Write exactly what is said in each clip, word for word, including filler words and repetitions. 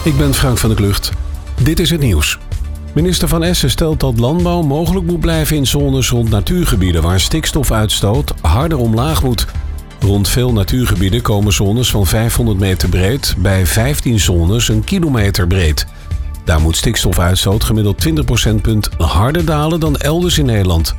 Ik ben Frank van der Klucht. Dit is het nieuws. Minister Van Essen stelt dat landbouw mogelijk moet blijven in zones rond natuurgebieden waar stikstofuitstoot harder omlaag moet. Rond veel natuurgebieden komen zones van vijfhonderd meter breed, bij vijftien zones een kilometer breed. Daar moet stikstofuitstoot gemiddeld twintig procentpunt harder dalen dan elders in Nederland.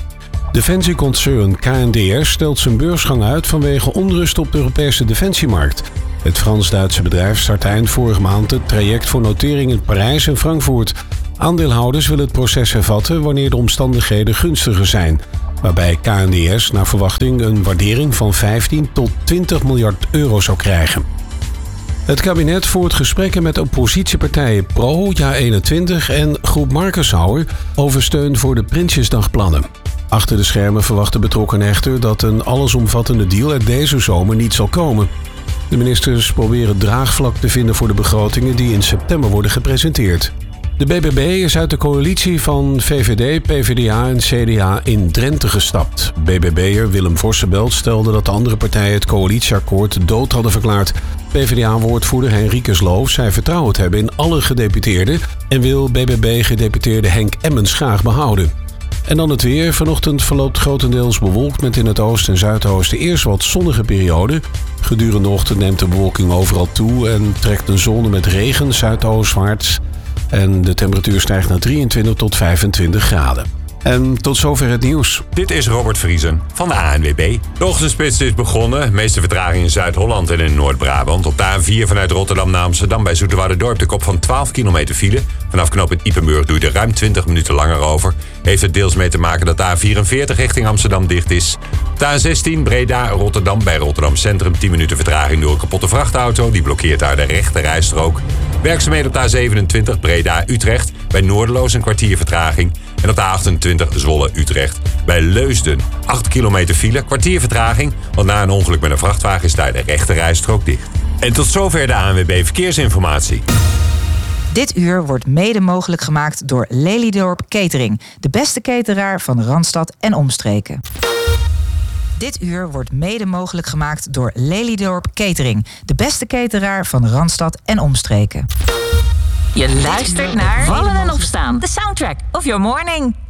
Defensieconcern K N D R stelt zijn beursgang uit vanwege onrust op de Europese defensiemarkt. Het Frans-Duitse bedrijf startte eind vorige maand het traject voor notering in Parijs en Frankfurt. Aandeelhouders willen het proces hervatten wanneer de omstandigheden gunstiger zijn, waarbij K N D R naar verwachting een waardering van vijftien tot twintig miljard euro zou krijgen. Het kabinet voert gesprekken met oppositiepartijen Pro, Ja eenentwintig en Groep Markenshouwer over steun voor de Prinsjesdagplannen. Achter de schermen verwachten betrokkenen echter dat een allesomvattende deal er deze zomer niet zal komen. De ministers proberen draagvlak te vinden voor de begrotingen die in september worden gepresenteerd. De B B B is uit de coalitie van V V D, P V D A en C D A in Drenthe gestapt. B B B'er Willem Vossebelt stelde dat de andere partijen het coalitieakkoord dood hadden verklaard. P V D A-woordvoerder Henricus Loof zei vertrouwen te hebben in alle gedeputeerden en wil B B B-gedeputeerde Henk Emmens graag behouden. En dan het weer. Vanochtend verloopt grotendeels bewolkt met in het oosten en zuidoosten eerst wat zonnige periode. Gedurende de ochtend neemt de bewolking overal toe en trekt een zone met regen zuidoostwaarts. En de temperatuur stijgt naar drieëntwintig tot vijfentwintig graden. En tot zover het nieuws. Dit is Robert Vriesen van de A N W B. De ochtendspits is begonnen. De meeste vertraging in Zuid-Holland en in Noord-Brabant. Op de A N vier vanuit Rotterdam naar Amsterdam bij Zoeterwouderdorp de kop van twaalf kilometer file. Vanaf knooppunt Ypenburg doe je er ruim twintig minuten langer over. Heeft het deels mee te maken dat de A vierenveertig richting Amsterdam dicht is. De A zestien Breda-Rotterdam bij Rotterdam Centrum tien minuten vertraging door een kapotte vrachtauto. Die blokkeert daar de rechte rijstrook. Werkzaamheden op de A zevenentwintig Breda-Utrecht bij Noorderloos een kwartier vertraging. En op de A achtentwintig Zwolle-Utrecht bij Leusden. acht kilometer file, kwartier vertraging. Want na een ongeluk met een vrachtwagen is daar de rechte rijstrook dicht. En tot zover de A N W B Verkeersinformatie. Dit uur wordt mede mogelijk gemaakt door Lelydorp Catering. De beste cateraar van Randstad en omstreken. Dit uur wordt mede mogelijk gemaakt door Lelydorp Catering. De beste cateraar van Randstad en omstreken. Je luistert naar Vallen en Opstaan. The soundtrack of your morning.